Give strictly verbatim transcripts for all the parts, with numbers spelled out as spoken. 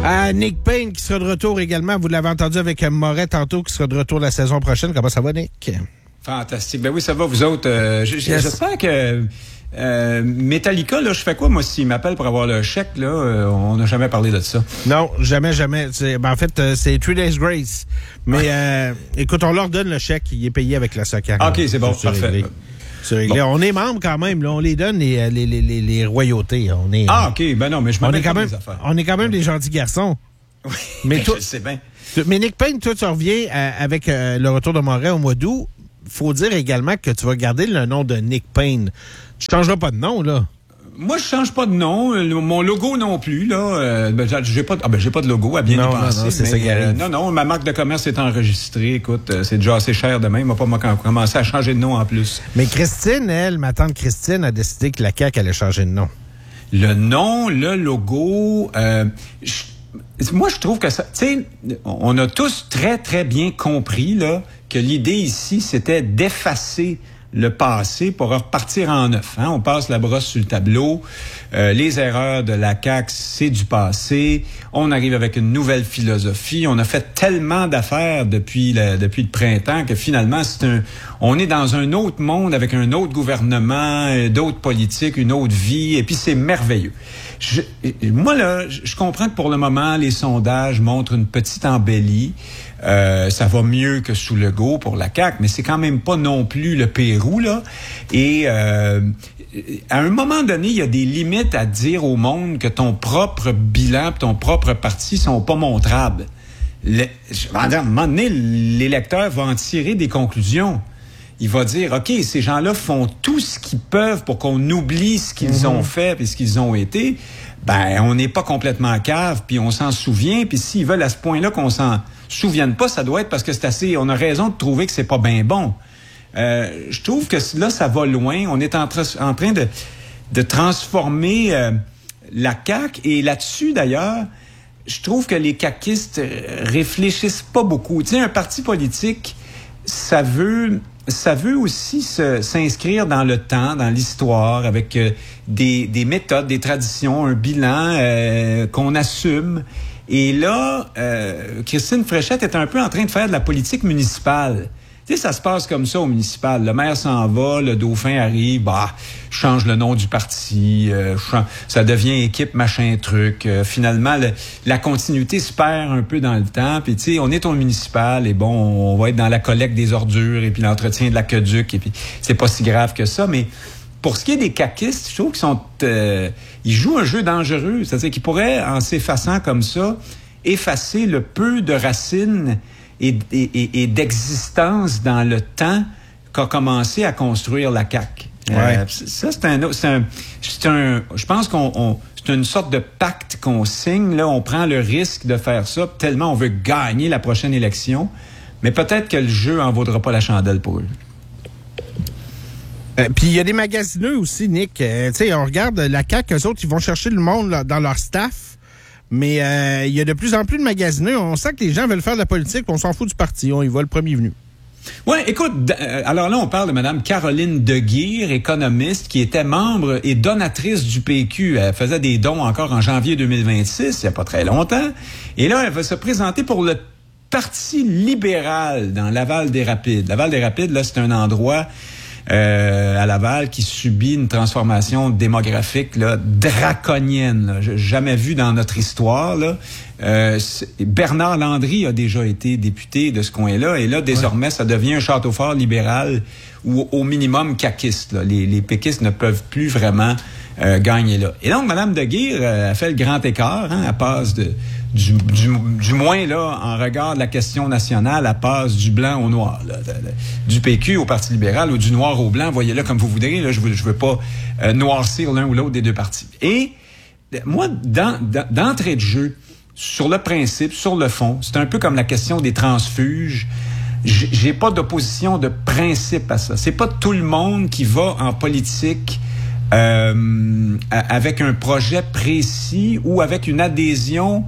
À Nick Payne qui sera de retour également. Vous l'avez entendu avec Moret tantôt, qui sera de retour la saison prochaine. Comment ça va, Nick? Fantastique. Ben oui, ça va, vous autres. Euh, j- yes. J'espère que euh, Metallica, là, je fais quoi, moi, s'ils m'appellent pour avoir le chèque, là, euh, on n'a jamais parlé de ça. Non, jamais, jamais. C'est, ben, en fait, euh, c'est Three Days Grace. Mais euh, écoute, on leur donne le chèque, il est payé avec la soccer. OK, c'est bon, c'est parfait. C'est bon. On est membres quand même, là, on les donne les, les, les, les, les royautés. On est, ah, OK, ben non, mais je m'en on est quand même, on est quand même des gentils garçons. Oui, mais ben, toi, je sais bien. Mais Nick Payne, toi, tu reviens euh, avec euh, le retour de Moret au mois d'août. Faut dire également que tu vas garder le nom de Nick Payne. Tu changeras pas de nom, là. Moi, je change pas de nom. Mon logo non plus, là. Euh, ben, j'ai pas, de, ah ben, j'ai pas de logo à bien non, y penser. Non, non, c'est mais, ça qui arrive. Euh, non, non, ma marque de commerce est enregistrée. Écoute, euh, c'est déjà assez cher de même. On va pas commencer à changer de nom en plus. Mais Christine, elle, ma tante Christine, a décidé que la C A Q allait changer de nom. Le nom, le logo, euh, je, moi, je trouve que ça, tu sais, on a tous très, très bien compris, là, que l'idée ici, c'était d'effacer le passé pour repartir en neuf. Hein? On passe la brosse sur le tableau. Euh, les erreurs de la C A Q, c'est du passé. On arrive avec une nouvelle philosophie. On a fait tellement d'affaires depuis le, depuis le printemps que finalement, c'est un, on est dans un autre monde avec un autre gouvernement, d'autres politiques, une autre vie. Et puis, c'est merveilleux. Je, moi, là, je comprends que pour le moment, les sondages montrent une petite embellie. Euh, ça va mieux que sous Legault pour la C A Q, mais c'est quand même pas non plus le Pérou, là. Et euh, à un moment donné, il y a des limites à dire au monde que ton propre bilan, ton propre parti sont pas montrables. Le, à un moment donné, l'électeur va en tirer des conclusions. Il va dire, OK, ces gens-là font tout ce qu'ils peuvent pour qu'on oublie ce qu'ils mm-hmm. ont fait et ce qu'ils ont été. Ben, on n'est pas complètement cave, puis on s'en souvient. Puis s'ils veulent à ce point-là qu'on s'en souvienne pas, ça doit être parce que c'est assez... On a raison de trouver que c'est pas bien bon. Euh, je trouve que là, ça va loin. On est en, tra- en train de, de transformer euh, la C A Q. Et là-dessus, d'ailleurs, je trouve que les caquistes réfléchissent pas beaucoup. Tu sais, un parti politique, ça veut... Ça veut aussi se, s'inscrire dans le temps, dans l'histoire, avec euh, des, des méthodes, des traditions, un bilan euh, qu'on assume. Et là, euh, Christine Fréchette est un peu en train de faire de la politique municipale. Tu sais, ça se passe comme ça au municipal. Le maire s'en va, le dauphin arrive, bah, change le nom du parti, euh, change, ça devient équipe machin truc. Euh, finalement, le, la continuité se perd un peu dans le temps. Puis tu sais, on est au municipal et bon, on va être dans la collecte des ordures et puis l'entretien de l'aqueduc et puis c'est pas si grave que ça. Mais pour ce qui est des caquistes, je trouve qu'ils sont, euh, ils jouent un jeu dangereux. C'est-à-dire qu'ils pourraient, en s'effaçant comme ça, effacer le peu de racines Et, et, et d'existence dans le temps qu'a commencé à construire la C A Q. Ouais. Euh, ça, c'est un, c'est un, c'est un, je pense qu'on, on, c'est une sorte de pacte qu'on signe. Là, on prend le risque de faire ça tellement on veut gagner la prochaine élection. Mais peut-être que le jeu en vaudra pas la chandelle pour eux. Euh, Puis il y a des magasineux aussi, Nick. Euh, tu sais, on regarde la C A Q, eux autres, ils vont chercher le monde là, dans leur staff. Mais euh, il y a de plus en plus de magasineux. On sent que les gens veulent faire de la politique, on s'en fout du parti. On y va le premier venu. Oui, écoute, euh, alors là, on parle de Mme Caroline Deguire, économiste, qui était membre et donatrice du P Q. Elle faisait des dons encore en janvier deux mille vingt-six, il n'y a pas très longtemps. Et là, elle va se présenter pour le Parti libéral dans Laval-des-Rapides. Laval-des-Rapides, là, c'est un endroit... Euh, à Laval, qui subit une transformation démographique là, draconienne, là, jamais vue dans notre histoire. Là. Euh, Bernard Landry a déjà été député de ce coin-là, et là, désormais, ouais. ça devient un château fort libéral ou au minimum caquiste. Là. Les, les péquistes ne peuvent plus vraiment euh, gagner là. Et donc, Mme Deguire euh, a fait le grand écart, hein, elle passe de... Du, du, du moins, là, en regard de la question nationale, elle passe du blanc au noir. Là, de, de, du P Q au Parti libéral ou du noir au blanc, voyez-le comme vous voudrez. Là, je ne veux, veux pas euh, noircir l'un ou l'autre des deux partis. Et moi, dans, dans, d'entrée de jeu, sur le principe, sur le fond, c'est un peu comme la question des transfuges. J'ai pas d'opposition de principe à ça. C'est pas tout le monde qui va en politique euh, avec un projet précis ou avec une adhésion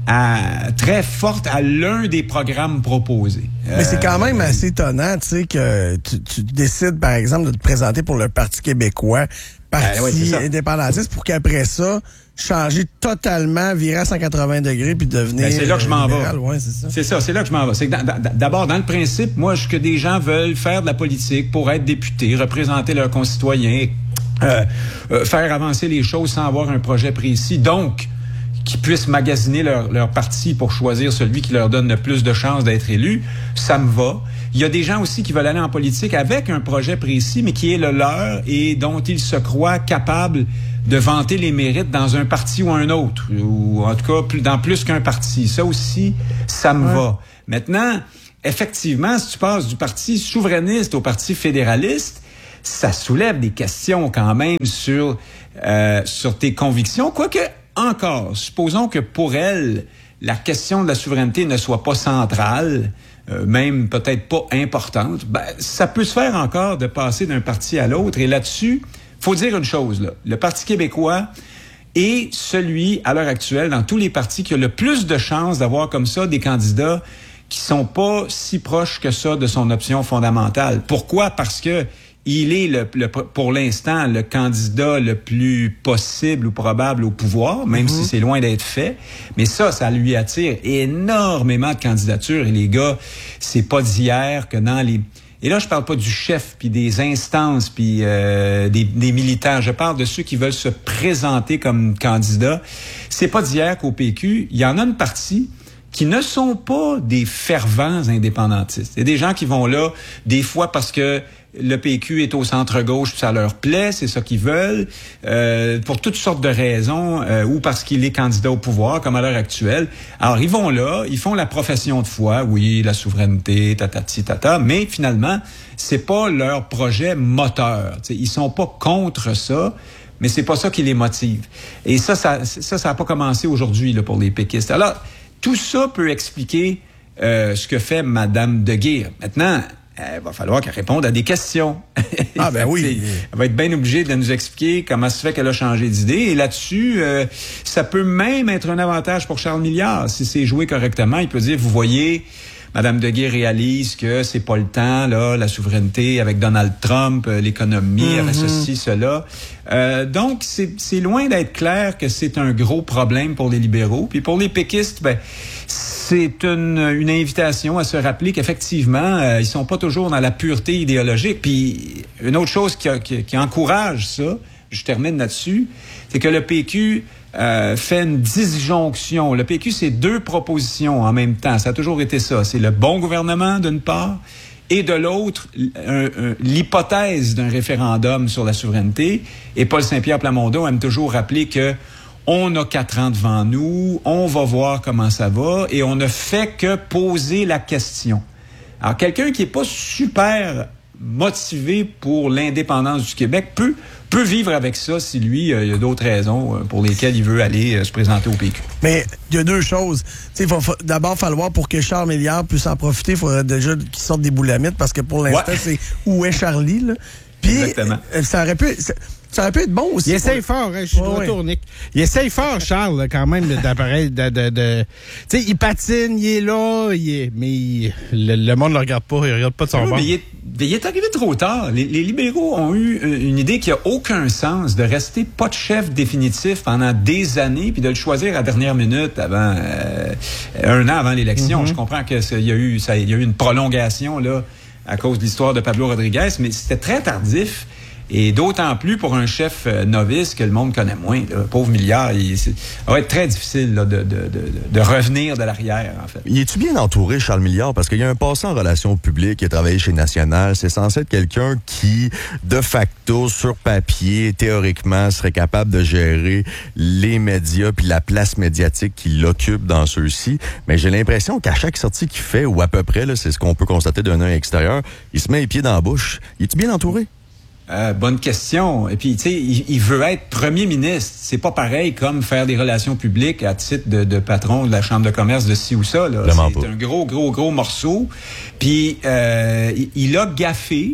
à, très forte à l'un des programmes proposés. Mais euh, c'est quand même assez étonnant, tu sais, que tu, tu décides, par exemple, de te présenter pour le Parti québécois, Parti euh, ouais, indépendantiste, pour qu'après ça, changer totalement, virer à cent quatre-vingts degrés puis devenir. Ben, c'est là que je m'en vais. Ouais, c'est ça. C'est ça, c'est là que je m'en vais. C'est que d'abord, dans le principe, moi, je, que des gens veulent faire de la politique pour être députés, représenter leurs concitoyens, euh, euh, faire avancer les choses sans avoir un projet précis. Donc, qu'ils puissent magasiner leur, leur parti pour choisir celui qui leur donne le plus de chances d'être élu, ça me va. Il y a des gens aussi qui veulent aller en politique avec un projet précis, mais qui est le leur et dont ils se croient capables de vanter les mérites dans un parti ou un autre, ou en tout cas plus, dans plus qu'un parti. Ça aussi, ça me ouais. va. Maintenant, effectivement, si tu passes du parti souverainiste au parti fédéraliste, ça soulève des questions quand même sur, euh, sur tes convictions, quoique encore, supposons que pour elle, la question de la souveraineté ne soit pas centrale, euh, même peut-être pas importante, ben, ça peut se faire encore de passer d'un parti à l'autre. Et là-dessus, faut dire une chose, là. Le Parti québécois est celui, à l'heure actuelle, dans tous les partis, qui a le plus de chances d'avoir comme ça des candidats qui sont pas si proches que ça de son option fondamentale. Pourquoi? Parce que il est, le, le, pour l'instant, le candidat le plus possible ou probable au pouvoir, même mm-hmm. si c'est loin d'être fait. Mais ça, ça lui attire énormément de candidatures. Et les gars, c'est pas d'hier que dans les... Et là, je parle pas du chef, puis des instances, puis euh, des, des militants. Je parle de ceux qui veulent se présenter comme candidats. C'est pas d'hier qu'au P Q, il y en a une partie qui ne sont pas des fervents indépendantistes. Il y a des gens qui vont là, des fois parce que le P Q est au centre-gauche, puis ça leur plaît, c'est ça qu'ils veulent, euh, pour toutes sortes de raisons, euh, ou parce qu'il est candidat au pouvoir, comme à l'heure actuelle. Alors, ils vont là, ils font la profession de foi, oui, la souveraineté, tatati, tata, mais finalement, c'est pas leur projet moteur. T'sais, ils sont pas contre ça, mais c'est pas ça qui les motive. Et ça, ça, ça, ça a pas commencé aujourd'hui là, pour les péquistes. Alors, tout ça peut expliquer euh, ce que fait Mme Deguire. Maintenant, il va falloir qu'elle réponde à des questions. Ah ben oui. Elle va être bien obligée de nous expliquer comment se fait qu'elle a changé d'idée. Et là-dessus, euh, ça peut même être un avantage pour Charles Milliard. Si c'est joué correctement, il peut dire, vous voyez, Mme Deguire réalise que c'est pas le temps, là, la souveraineté avec Donald Trump, l'économie, mm-hmm. avec ceci, cela. Euh, donc, c'est, c'est loin d'être clair que c'est un gros problème pour les libéraux. Puis pour les péquistes, ben, c'est une, une invitation à se rappeler qu'effectivement, euh, ils sont pas toujours dans la pureté idéologique. Puis une autre chose qui, a, qui, qui encourage ça, je termine là-dessus, c'est que le P Q euh, fait une disjonction. Le P Q, c'est deux propositions en même temps. Ça a toujours été ça. C'est le bon gouvernement, d'une part, et de l'autre, un, un, l'hypothèse d'un référendum sur la souveraineté. Et Paul Saint-Pierre Plamondon aime toujours rappeler que on a quatre ans devant nous, on va voir comment ça va, et on ne fait que poser la question. Alors, quelqu'un qui est pas super motivé pour l'indépendance du Québec peut, peut vivre avec ça si lui, euh, il y a d'autres raisons pour lesquelles il veut aller euh, se présenter au P Q. Mais il y a deux choses. Il va fa- d'abord falloir, pour que Charles Milliard puisse en profiter, il faudrait déjà qu'il sorte des boulamites, parce que pour l'instant, ouais. c'est où est Charlie, là. Puis, Exactement. Euh, ça aurait pu... Ça, Ça aurait pu être bon aussi. Il essaye pour... fort, hein, je suis de retour, Nick. Il essaye fort, Charles, là, quand même, d'appareil, de, de, de... Tu sais, il patine, il est là, il est... mais il... le, le monde ne le regarde pas, il ne regarde pas de son oui, bord. Mais il est, il est arrivé trop tard. Les, les libéraux ont eu une idée qui a aucun sens, de rester pas de chef définitif pendant des années, puis de le choisir à la dernière minute, avant euh, un an avant l'élection. Mm-hmm. Je comprends qu'il y a eu, ça, il y a eu une prolongation, là, à cause de l'histoire de Pablo Rodriguez, mais c'était très tardif. Et d'autant plus pour un chef euh, novice que le monde connaît moins. Là. Pauvre Milliard, il, ça va être très difficile là, de, de, de, de revenir de l'arrière, en fait. Il est-tu bien entouré, Charles Milliard? Parce qu'il y a un passé en relations publiques, il a travaillé chez National. C'est censé être quelqu'un qui, de facto, sur papier, théoriquement, serait capable de gérer les médias puis la place médiatique qu'il occupe dans ceux-ci. Mais j'ai l'impression qu'à chaque sortie qu'il fait, ou à peu près, là, c'est ce qu'on peut constater d'un œil extérieur, il se met les pieds dans la bouche. Il est-tu bien entouré? Euh, bonne question. Et puis, tu sais, il, il veut être premier ministre. C'est pas pareil comme faire des relations publiques à titre de, de patron de la Chambre de commerce de ci ou ça. Là. C'est pas. un gros, gros, gros morceau. Puis, euh, il, il a gaffé.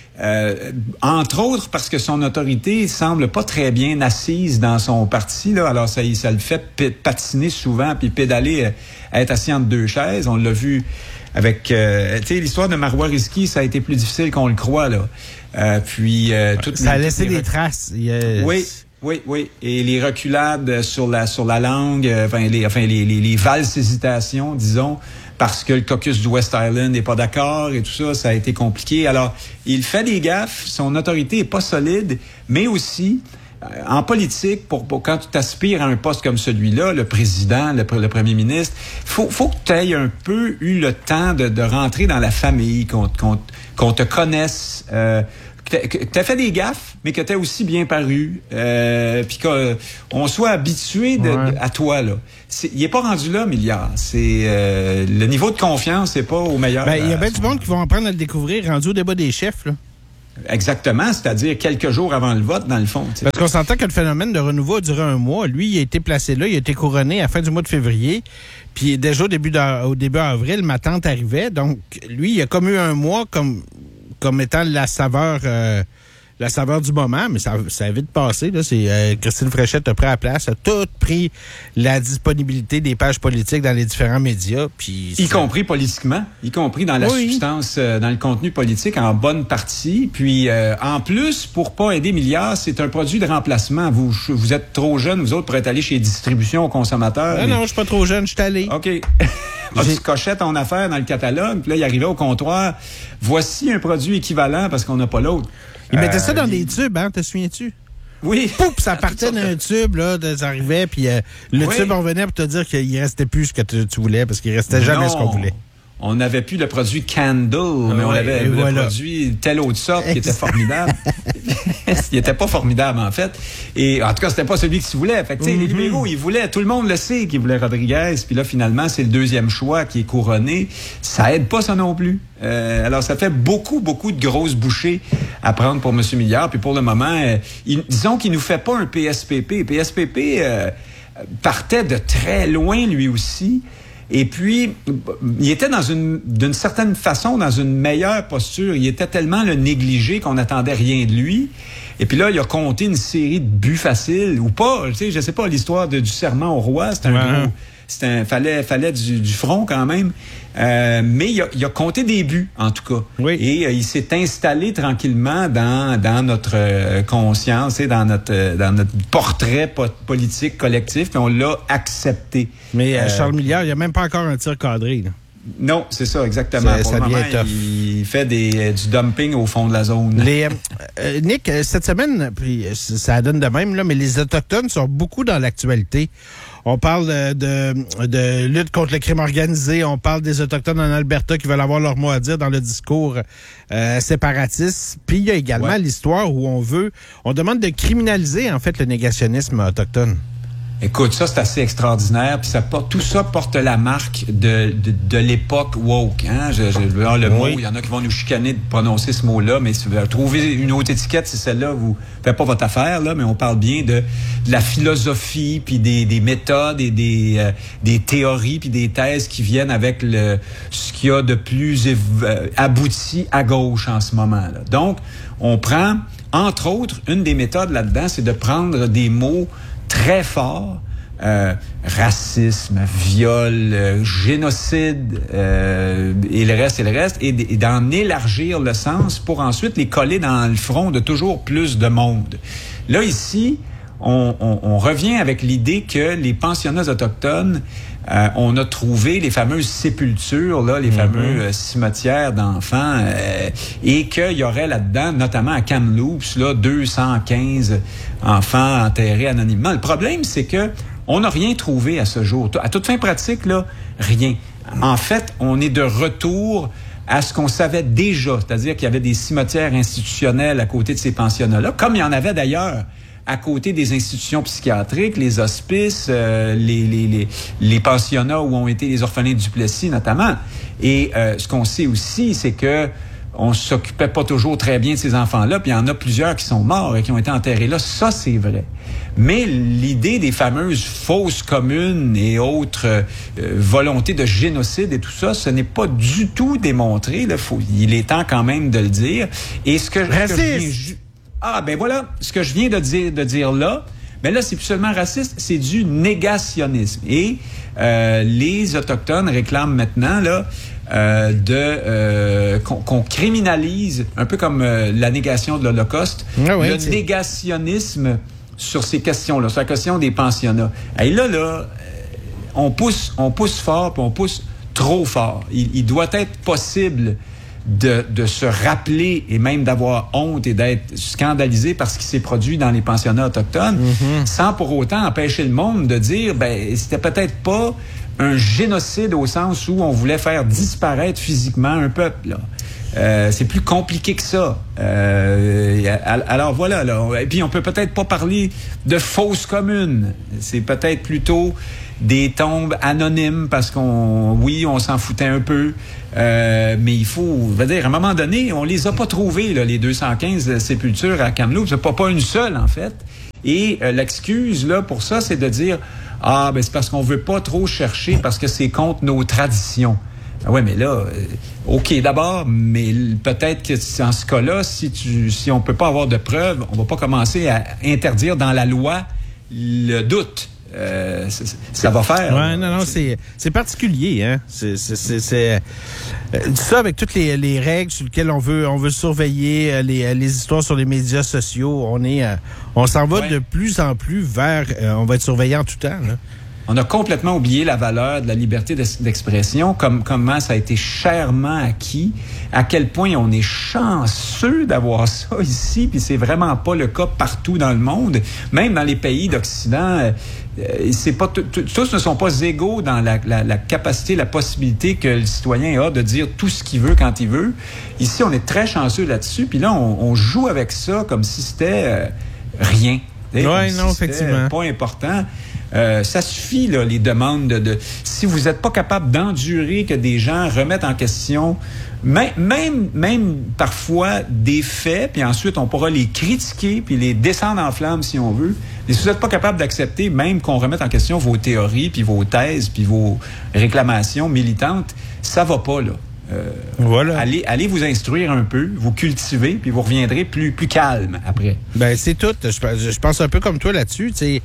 Euh, entre autres parce que son autorité semble pas très bien assise dans son parti, là. Alors ça, ça le fait p- patiner souvent puis pédaler, euh, être assis entre deux chaises. On l'a vu avec, euh, tu sais, l'histoire de Marois Risky, ça a été plus difficile qu'on le croit, là. Euh, puis euh, toute ça a les, laissé les, des traces. Yes. Oui. Oui, oui. Et les reculades sur la sur la langue, euh, enfin les enfin les les, les valses hésitations, disons, parce que le caucus du West Island n'est pas d'accord et tout ça, ça a été compliqué. Alors, il fait des gaffes, son autorité est pas solide, mais aussi euh, en politique, pour, pour quand tu t'aspires à un poste comme celui-là, le président, le, le premier ministre, faut faut que tu aies un peu eu le temps de, de rentrer dans la famille, qu'on qu'on, qu'on te connaisse. Euh, que t'as fait des gaffes, mais que t'as aussi bien paru, euh, puis qu'on soit habitué de, ouais. de, à toi, là. C'est, il est pas rendu là, Milliard. C'est euh, le niveau de confiance, c'est pas au meilleur. Ben, il y a bien du monde qui vont apprendre à le découvrir rendu au débat des chefs, là. Exactement, c'est-à-dire quelques jours avant le vote, dans le fond. T'sais. Parce qu'on s'entend que le phénomène de renouveau a duré un mois. Lui, il a été placé là, il a été couronné à la fin du mois de février. Puis déjà au début, de, au début avril, ma tante arrivait. Donc, lui, il a comme eu un mois comme... comme étant la saveur euh, la saveur du moment, mais ça, ça a vite passé. Là. C'est, euh, Christine Fréchette a pris la place, a tout pris la disponibilité des pages politiques dans les différents médias. Puis y compris politiquement, y compris dans la oui. substance, euh, dans le contenu politique en bonne partie. Puis euh, en plus, pour pas aider Milliard, c'est un produit de remplacement. Vous vous êtes trop jeune, vous autres, pour être allés chez Distribution aux consommateurs. Non, mais... non, je suis pas trop jeune, je suis allé. OK. Ah, tu cochais ton affaire dans le catalogue, puis là, il arrivait au comptoir. Voici un produit équivalent parce qu'on n'a pas l'autre. Il euh, mettait ça dans il... des tubes, hein, te souviens-tu? Oui. Pouf, ça partait d'un tube, là, ça arrivait, puis euh, le oui. tube, on venait pour te dire qu'il restait plus ce que tu, tu voulais, parce qu'il restait jamais non. ce qu'on voulait. On n'avait plus le produit Candle, ah, mais on avait le voilà. produit telle autre sorte qui était formidable. Il était pas formidable, en fait. Et en tout cas, c'était pas celui qui se voulait. Fait que, tu sais, mm-hmm. les libéraux, ils voulaient, tout le monde le sait qu'ils voulaient Rodriguez. Puis là, finalement, c'est le deuxième choix qui est couronné. Ça aide pas ça non plus. Euh, alors, ça fait beaucoup, beaucoup de grosses bouchées à prendre pour M. Milliard. Puis pour le moment, euh, il, disons qu'il nous fait pas un P S P P. P S P P euh, partait de très loin, lui aussi. Et puis, il était dans une, d'une certaine façon, dans une meilleure posture. Il était tellement le négligé qu'on n'attendait rien de lui. Et puis là, il a compté une série de buts faciles, ou pas. Tu sais, je sais pas, l'histoire de, du serment au roi, c'est un ouais. gros... C'est un, fallait, fallait du, du front quand même. Euh, mais il a, il a compté des buts, en tout cas. Oui. Et euh, il s'est installé tranquillement dans, dans notre euh, conscience et dans notre, euh, dans notre portrait po- politique collectif, puis on l'a accepté. Mais euh, Charles Milliard, il n'y a même pas encore un tir cadré, là. Non, c'est ça, exactement. C'est, Pour ça le moment, tough. il fait des, du dumping au fond de la zone. Les, euh, Nick, cette semaine, puis ça donne de même, là, mais les Autochtones sont beaucoup dans l'actualité. On parle de, de, de lutte contre le crime organisé. On parle des Autochtones en Alberta qui veulent avoir leur mot à dire dans le discours euh, séparatiste. Puis il y a également ouais. l'histoire où on veut, on demande de criminaliser en fait le négationnisme autochtone. Écoute, ça, c'est assez extraordinaire. Puis ça porte, tout ça porte la marque de, de, de l'époque woke. Hein? Je, je, le oui. mot, il y en a qui vont nous chicaner de prononcer ce mot-là, mais si vous trouvez une autre étiquette, c'est celle-là, vous faites pas votre affaire, là, mais on parle bien de, de la philosophie, puis des, des méthodes et des, euh, des théories, puis des thèses qui viennent avec le ce qu'il y a de plus euh, abouti à gauche en ce moment. Là. Donc, on prend, entre autres, une des méthodes là-dedans, c'est de prendre des mots très fort, euh, racisme, viol, euh, génocide, euh, et le reste, et le reste, et, et d'en élargir le sens pour ensuite les coller dans le front de toujours plus de monde. Là, ici, on, on, on revient avec l'idée que les pensionnats autochtones, euh, on a trouvé les fameuses sépultures, là, les mm-hmm. fameux euh, cimetières d'enfants, euh, et qu'il y aurait là-dedans, notamment à Kamloops, là, deux cent quinze enfants enterrés anonymement. Le problème, c'est que on n'a rien trouvé à ce jour. À toute fin pratique, là, rien. En fait, on est de retour à ce qu'on savait déjà, c'est-à-dire qu'il y avait des cimetières institutionnels à côté de ces pensionnats-là, comme il y en avait d'ailleurs à côté des institutions psychiatriques, les hospices, euh, les, les, les, les pensionnats où ont été les orphelins de Duplessis notamment. Et euh, ce qu'on sait aussi, c'est que on s'occupait pas toujours très bien de ces enfants-là, puis il y en a plusieurs qui sont morts et qui ont été enterrés là. Ça, c'est vrai. Mais l'idée des fameuses fosses communes et autres euh, volontés de génocide et tout ça, ce n'est pas du tout démontré. Là. Faut, il est temps quand même de le dire. Et ce que, ce que je viens ju- Ah, ben voilà, ce que je viens de dire, de dire là, ben là, c'est plus seulement raciste, c'est du négationnisme. Et euh, les Autochtones réclament maintenant là euh, de euh, qu'on, qu'on criminalise, un peu comme euh, la négation de l'Holocauste, ah ouais, le c'est... négationnisme sur ces questions-là, sur la question des pensionnats. Et là, là, on pousse, on pousse fort, puis on pousse trop fort. Il, il doit être possible de, de se rappeler et même d'avoir honte et d'être scandalisé par ce qui s'est produit dans les pensionnats autochtones, mm-hmm. sans pour autant empêcher le monde de dire, ben, c'était peut-être pas un génocide au sens où on voulait faire disparaître physiquement un peuple, là. Euh, c'est plus compliqué que ça. Euh, alors voilà, là. Et puis on peut peut-être pas parler de fosses communes. C'est peut-être plutôt des tombes anonymes parce qu'on, oui, on s'en foutait un peu. Euh, mais il faut, je veux dire, à un moment donné, on les a pas trouvées, là, les deux cent quinze sépultures à Kamloops. C'est pas pas une seule, en fait. Et euh, l'excuse, là, pour ça, c'est de dire, ah, ben c'est parce qu'on veut pas trop chercher parce que c'est contre nos traditions. Ah ouais, mais là, euh, OK, d'abord, mais peut-être que dans ce cas-là, si tu, si on peut pas avoir de preuves, on va pas commencer à interdire dans la loi le doute. Euh, c'est, ça va faire. Ouais, non, non, c'est, c'est particulier, hein. C'est, c'est, c'est, c'est euh, ça avec toutes les, les règles sur lesquelles on veut, on veut surveiller les, les histoires sur les médias sociaux. On est, euh, on s'en va ouais. de plus en plus vers, euh, on va être surveillé en tout temps, là. On a complètement oublié la valeur de la liberté d'expression, comme comment ça a été chèrement acquis, à quel point on est chanceux d'avoir ça ici, puis c'est vraiment pas le cas partout dans le monde, même dans les pays d'Occident. Euh, c'est pas t- t- tous ne sont pas égaux dans la, la, la capacité, la possibilité que le citoyen a de dire tout ce qu'il veut quand il veut. Ici, on est très chanceux là-dessus, puis là, on, on joue avec ça comme si c'était euh, rien. Oui, non, si effectivement. Pas important. Euh, ça suffit, là, les demandes de... de si vous n'êtes pas capable d'endurer que des gens remettent en question, même, même, même parfois des faits, puis ensuite on pourra les critiquer, puis les descendre en flammes si on veut. Et si vous n'êtes pas capable d'accepter même qu'on remette en question vos théories, puis vos thèses, puis vos réclamations militantes, ça va pas, là. Euh, voilà. Allez, allez vous instruire un peu, vous cultiver, puis vous reviendrez plus, plus calme après. Ben c'est tout. Je, je pense un peu comme toi là-dessus. C'est,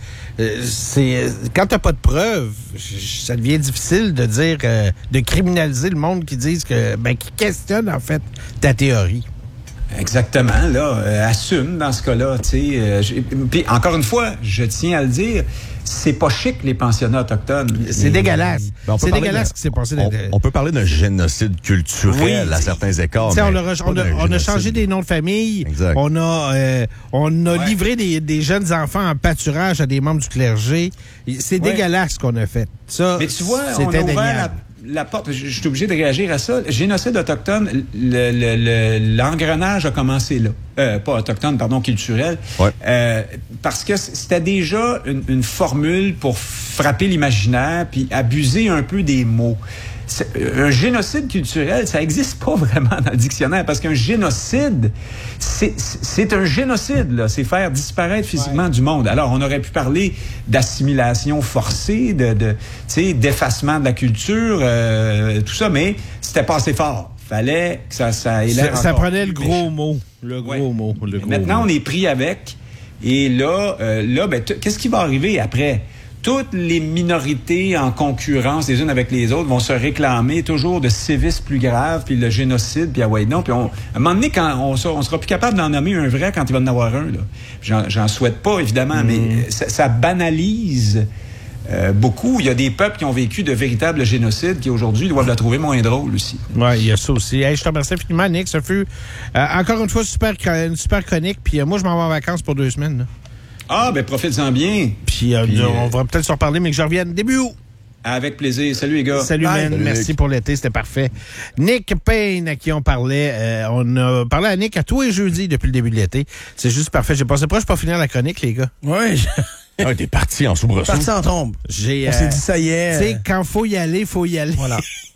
c'est quand t'as pas de preuves, ça devient difficile de dire, euh, de criminaliser le monde qui disent que, ben qui questionne en fait ta théorie. Exactement, là, euh, assume dans ce cas-là, tu sais. Euh, puis encore une fois, je tiens à le dire, c'est pas chic les pensionnats autochtones. C'est dégueulasse. Ben, c'est dégueulasse ce qui s'est passé. On, on peut parler d'un génocide culturel oui, à certains écarts. Mais on a, on a, on a changé des noms de famille. Exact. On a, euh, on a ouais. livré des, des jeunes enfants en pâturage à des membres du clergé. C'est ouais. dégueulasse ce qu'on a fait. Ça, mais tu vois, on a ouvert la, la porte. Je, je suis obligé de réagir à ça. Génocide autochtone, le, le, le, l'engrenage a commencé là. Euh, pas autochtone, pardon, culturel. Ouais. Euh, parce que c'était déjà une, une formule pour frapper l'imaginaire puis abuser un peu des mots. C'est, un génocide culturel, ça n'existe pas vraiment dans le dictionnaire parce qu'un génocide, c'est, c'est un génocide, là. C'est faire disparaître physiquement ouais. du monde. Alors, on aurait pu parler d'assimilation forcée, de, de tu sais, d'effacement de la culture, euh, tout ça, mais c'était pas assez fort. Fallait que ça, ça élève. Ça, ça prenait le gros mot. Le gros ouais. mot. Le gros Maintenant, mot. on est pris avec. Et là, euh, là, ben, t- qu'est-ce qui va arriver après? Toutes les minorités en concurrence les unes avec les autres vont se réclamer toujours de sévices plus graves, puis le génocide, puis ah ouais, non. Puis on, à un moment donné, quand on, on sera plus capable d'en nommer un vrai quand il va en avoir un, là. J'en, j'en souhaite pas, évidemment, mmh. mais ça, ça banalise euh, beaucoup. Il y a des peuples qui ont vécu de véritables génocides qui, aujourd'hui, doivent la trouver moins drôle aussi. Oui, il y a ça aussi. Hey, je te remercie infiniment, Nick. Ça fut euh, encore une fois super, une super chronique. Puis euh, moi, je m'en vais en vacances pour deux semaines, là. Ah, ben profite-en bien. Puis, euh, Puis on euh... va peut-être se reparler, mais que je revienne début août. Avec plaisir. Salut les gars. Salut, man. Salut, merci Nick. Pour l'été, c'était parfait. Nick Payne, à qui on parlait. Euh, on a parlé à Nick à tous les jeudis depuis le début de l'été. C'est juste parfait. J'ai passé proche pour finir la chronique, les gars. Oui. Ah, t'es parti en soubresaut. Parti en trombe. J'ai, on euh, s'est dit, ça y est. Tu sais, quand faut y aller, faut y aller. Voilà.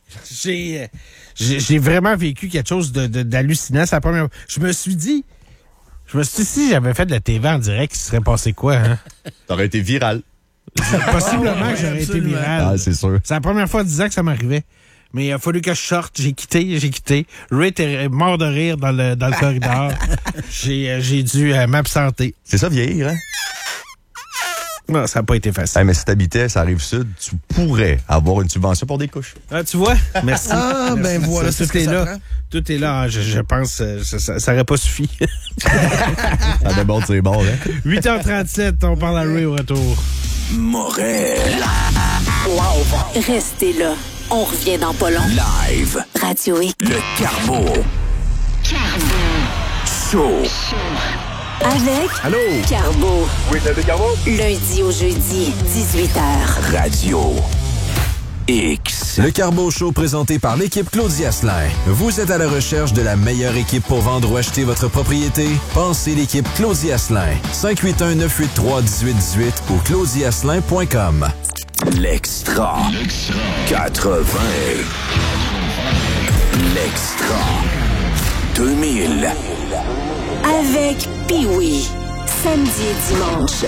j'ai, j'ai, j'ai vraiment vécu quelque chose de, de, d'hallucinant. C'est la première. Je me suis dit, je me suis dit, si j'avais fait de la T V en direct, il serait passé quoi, hein? T'aurais été viral. Possiblement que j'aurais été viral. Ah, c'est sûr. C'est la première fois en dix ans que ça m'arrivait. Mais il a fallu que je sorte. J'ai quitté, j'ai quitté. Ray était mort de rire dans le, dans le corridor. J'ai, j'ai dû euh, m'absenter. C'est ça, vieillir, hein? Non, ça n'a pas été facile. Hey, mais si t'habitais, ça arrive sud, tu pourrais avoir une subvention pour des couches. Ah, tu vois? Merci. Ah, Merci. ben voilà, ça, c'est tout est ce que ça là. prend. Tout est là. Je, je pense que ça n'aurait pas suffi. Ça déborde, c'est bon, hein? huit heures trente-sept, on parle à Ray au retour. Morel. Live. Restez là. On revient dans pas long. Live. Radio X. Le Carbo. Show. Avec Allô? Carbo. Oui, c'est Carbo. Lundi au jeudi, dix-huit heures. Radio X. Le Carbo Show présenté par l'équipe Claudie Asselin. Vous êtes à la recherche de la meilleure équipe pour vendre ou acheter votre propriété? Pensez l'équipe Claudie Asselin. cinq huit un, neuf huit trois, un huit un huit ou claudie asselin point com. L'extra. quatre-vingts. L'extra. deux mille. Avec Pee-Wee. Samedi et dimanche,